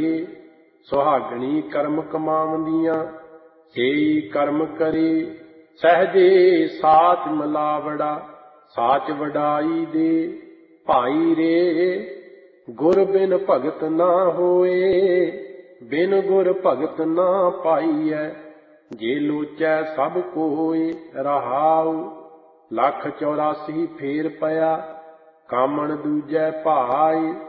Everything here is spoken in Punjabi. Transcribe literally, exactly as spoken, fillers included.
ਧਾਰੀਏ। ਸੁਹਾਗਣੀ ਕਰਮ ਕਮਾਵੰਦੀਆਂ ਸੇਈ ਕਰਮ ਕਰੇ। ਸਹਿਜੇ ਸਾਚ ਮਿਲਾਵੜਾ ਸਾਚ ਵਡਾਈ ਦੇ। ਭਾਈ ਰੇ ਗੁਰ ਬਿਨ ਭਗਤ ਨਾ ਹੋਏ, ਬਿਨ ਗੁਰ ਭਗਤ ਨਾ ਪਾਈਐ। ਜੇ ਲੋਚੈ ਸਭ ਕੋਇ ਰਹਾਉ, ਲੱਖ ਚੌਰਾਸੀ ਫੇਰ ਪਿਆ ਕਾਮਣ ਦੂਜੈ ਭਾਈ।